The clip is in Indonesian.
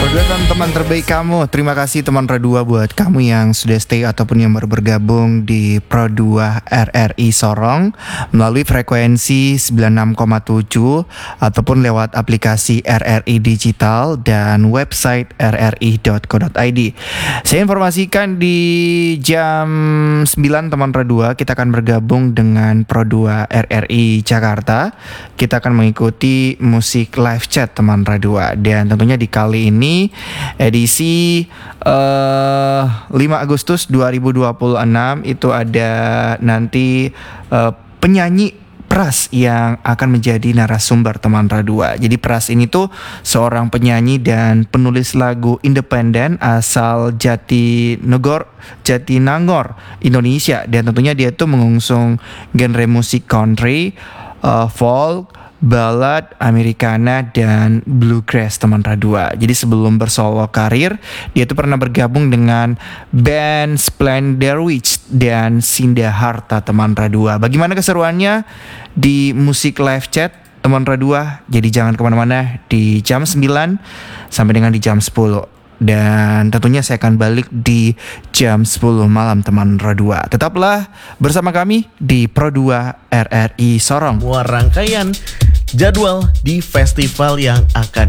Pro2 teman terbaik kamu. Terima kasih teman Pro2 buat kamu yang sudah stay ataupun yang baru bergabung di Pro2 RRI Sorong melalui frekuensi 96,7 ataupun lewat aplikasi RRI Digital dan website rri.co.id. Saya informasikan di jam 9 teman Pro2 kita akan bergabung dengan Pro2 RRI Jakarta. Kita akan mengikuti musik live chat teman Pro2 dan tentunya di kali ini edisi 5 Agustus 2026 itu ada nanti penyanyi Pras yang akan menjadi narasumber teman Pro2. Jadi Pras ini tuh seorang penyanyi dan penulis lagu independen asal Jatinangor, Indonesia, dan tentunya dia tuh mengusung genre musik country, folk, ballad, Americana, dan bluegrass teman Pro2. Jadi sebelum bersolo karir, dia tuh pernah bergabung dengan band Splendor Witch dan Sinda Harta teman Pro2. Bagaimana keseruannya di musik live chat teman Pro2? Jadi jangan kemana-mana di jam 9 sampai dengan di jam 10. Dan tentunya saya akan balik di jam 10 malam teman Pro2. Tetaplah bersama kami di Pro2 RRI Sorong. Semua rangkaian jadwal di festival yang akan